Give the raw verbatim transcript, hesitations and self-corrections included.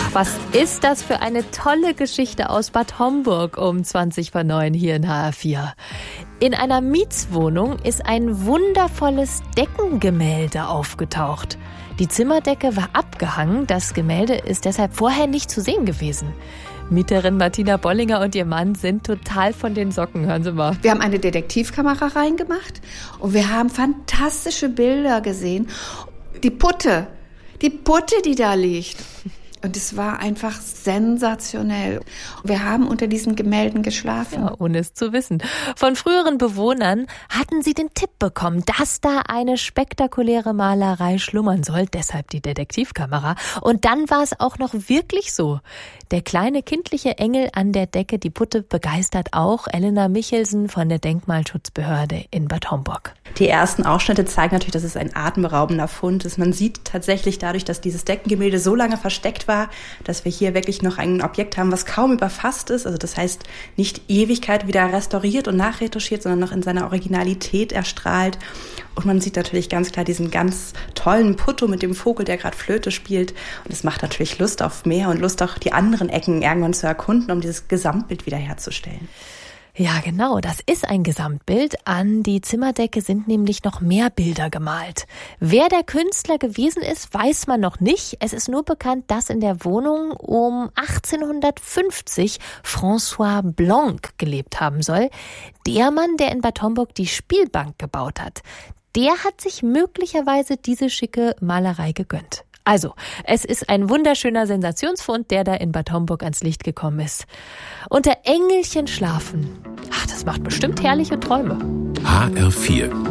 Was ist das für eine tolle Geschichte aus Bad Homburg um zwanzig vor neun hier in H R vier. In einer Mietswohnung ist ein wundervolles Deckengemälde aufgetaucht. Die Zimmerdecke war abgehangen, das Gemälde ist deshalb vorher nicht zu sehen gewesen. Mieterin Martina Bollinger und ihr Mann sind total von den Socken, hören Sie mal. Wir haben eine Detektivkamera reingemacht und wir haben fantastische Bilder gesehen. Die Putte, die Putte, die da liegt. Und es war einfach sensationell. Wir haben unter diesen Gemälden geschlafen. Ja, ohne es zu wissen. Von früheren Bewohnern hatten sie den Tipp bekommen, dass da eine spektakuläre Malerei schlummern soll. Deshalb die Detektivkamera. Und dann war es auch noch wirklich so. Der kleine kindliche Engel an der Decke, die Putte, begeistert auch Elena Michelsen von der Denkmalschutzbehörde in Bad Homburg. Die ersten Ausschnitte zeigen natürlich, dass es ein atemberaubender Fund ist. Man sieht tatsächlich dadurch, dass dieses Deckengemälde so lange versteckt war, dass wir hier wirklich noch ein Objekt haben, was kaum überfasst ist. Also das heißt, nicht Ewigkeit wieder restauriert und nachretuschiert, sondern noch in seiner Originalität erstrahlt. Und man sieht natürlich ganz klar diesen ganz tollen Putto mit dem Vogel, der gerade Flöte spielt. Und es macht natürlich Lust auf mehr und Lust auch die anderen Ecken irgendwann zu erkunden, um dieses Gesamtbild wiederherzustellen. Ja, genau, das ist ein Gesamtbild. An die Zimmerdecke sind nämlich noch mehr Bilder gemalt. Wer der Künstler gewesen ist, weiß man noch nicht. Es ist nur bekannt, dass in der Wohnung um achtzehnhundertfünfzig François Blanc gelebt haben soll. Der Mann, der in Bad Homburg die Spielbank gebaut hat, der hat sich möglicherweise diese schicke Malerei gegönnt. Also, es ist ein wunderschöner Sensationsfund, der da in Bad Homburg ans Licht gekommen ist. Unter Engelchen schlafen. Ach, das macht bestimmt herrliche Träume. H R vier